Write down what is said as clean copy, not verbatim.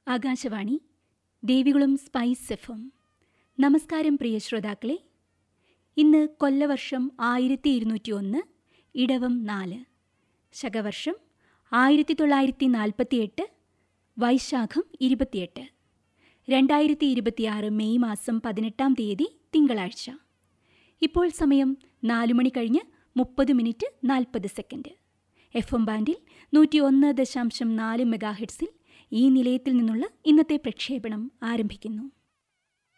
Akashvani Devikulam spice എഫ്.എം. നമസ്കാരം പ്രിയ ശ്രോതാക്കളെ. ഇന്ന് കൊല്ലവർഷം 1201 ഇടവം 4, ശകവർഷം 1948, വൈശാഖം 28, 2026 മെയ് മാസം 18-ാം തീയതി തിങ്കളാഴ്ച. ഇപ്പോൾ സമയം 4 മണി കഴിഞ്ഞ് 30:40. FM ബാൻഡിൽ 101.4 മെഗാഹെർട്സിൽ ഈ നിലയത്തിൽ നിന്നുള്ള ഇന്നത്തെ പ്രക്ഷേപണം ആരംഭിക്കുന്നു.